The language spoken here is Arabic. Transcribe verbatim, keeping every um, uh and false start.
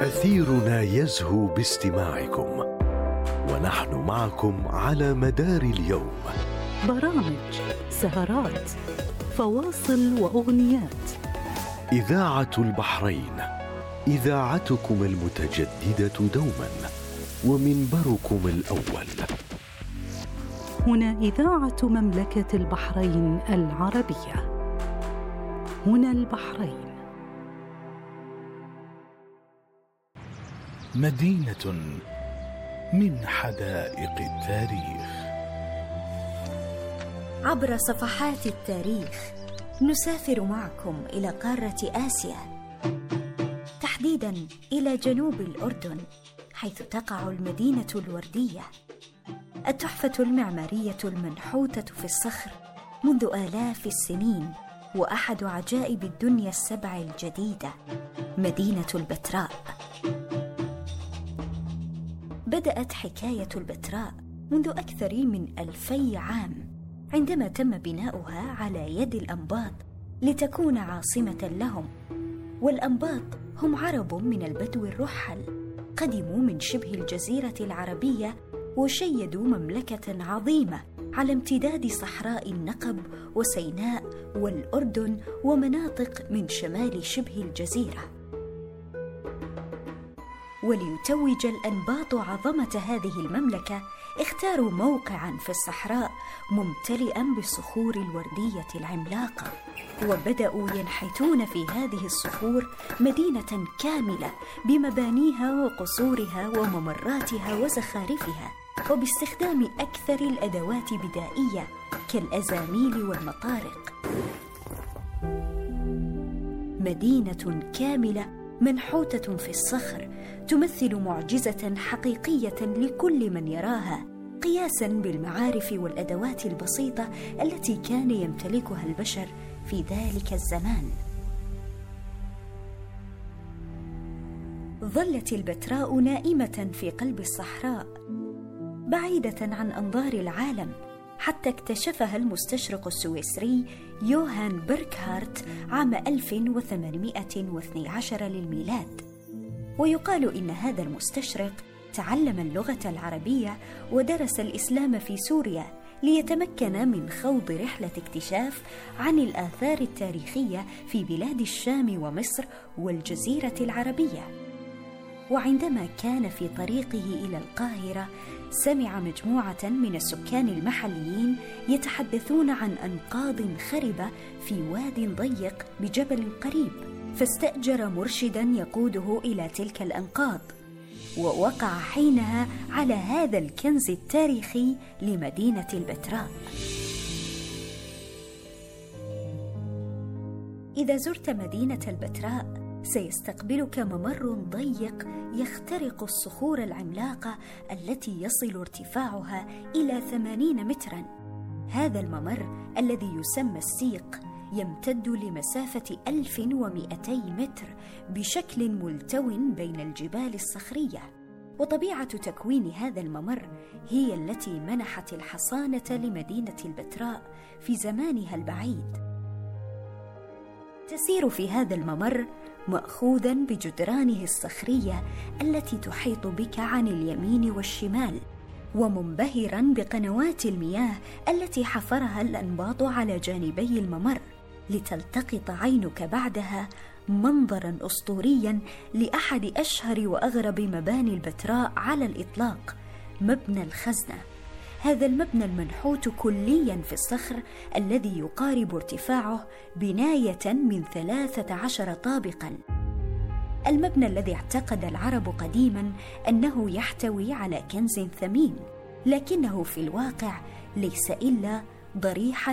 أثيرنا يزهو باستماعكم، ونحن معكم على مدار اليوم. برامج، سهرات، فواصل وأغنيات. إذاعة البحرين، إذاعتكم المتجددة دوما، ومنبركم الأول. هنا إذاعة مملكة البحرين العربية. هنا البحرين. مدينة من حدائق التاريخ. عبر صفحات التاريخ نسافر معكم إلى قارة آسيا، تحديداً إلى جنوب الأردن، حيث تقع المدينة الوردية، التحفة المعمارية المنحوتة في الصخر منذ آلاف السنين، وأحد عجائب الدنيا السبع الجديدة، مدينة البتراء. بدأت حكاية البتراء منذ أكثر من ألفي عام، عندما تم بناؤها على يد الأنباط لتكون عاصمة لهم. والأنباط هم عرب من البدو الرحل، قدموا من شبه الجزيرة العربية وشيدوا مملكة عظيمة على امتداد صحراء النقب وسيناء والأردن ومناطق من شمال شبه الجزيرة. وليتوج الأنباط عظمة هذه المملكة، اختاروا موقعاً في الصحراء ممتلئاً بالصخور الوردية العملاقة، وبدأوا ينحتون في هذه الصخور مدينة كاملة بمبانيها وقصورها وممراتها وزخارفها، وباستخدام أكثر الأدوات بدائية كالأزاميل والمطارق. مدينة كاملة منحوتة في الصخر تمثل معجزة حقيقية لكل من يراها، قياساً بالمعارف والأدوات البسيطة التي كان يمتلكها البشر في ذلك الزمان. ظلت البتراء نائمة في قلب الصحراء بعيدة عن أنظار العالم، حتى اكتشفها المستشرق السويسري يوهان بيركهارت عام ألف وثمانمائة واثني عشر للميلاد. ويقال إن هذا المستشرق تعلم اللغة العربية ودرس الإسلام في سوريا ليتمكن من خوض رحلة اكتشاف عن الآثار التاريخية في بلاد الشام ومصر والجزيرة العربية. وعندما كان في طريقه إلى القاهرة، سمع مجموعة من السكان المحليين يتحدثون عن أنقاض خربة في واد ضيق بجبل قريب، فاستأجر مرشداً يقوده إلى تلك الأنقاض، ووقع حينها على هذا الكنز التاريخي لمدينة البتراء. إذا زرت مدينة البتراء سيستقبلك ممر ضيق يخترق الصخور العملاقة التي يصل ارتفاعها إلى ثمانين متراً. هذا الممر الذي يسمى السيق يمتد لمسافة ألف ومئتي متر بشكل ملتو بين الجبال الصخرية. وطبيعة تكوين هذا الممر هي التي منحت الحصانة لمدينة البتراء في زمانها البعيد. تسير في هذا الممر مأخوذاً بجدرانه الصخرية التي تحيط بك عن اليمين والشمال، ومنبهراً بقنوات المياه التي حفرها الأنباط على جانبي الممر، لتلتقط عينك بعدها منظراً أسطورياً لأحد أشهر وأغرب مباني البتراء على الإطلاق، مبنى الخزنة. هذا المبنى المنحوت كلياً في الصخر الذي يقارب ارتفاعه بناية من ثلاثة عشر طابقاً. المبنى الذي اعتقد العرب قديماً أنه يحتوي على كنز ثمين، لكنه في الواقع ليس إلا ضريحاً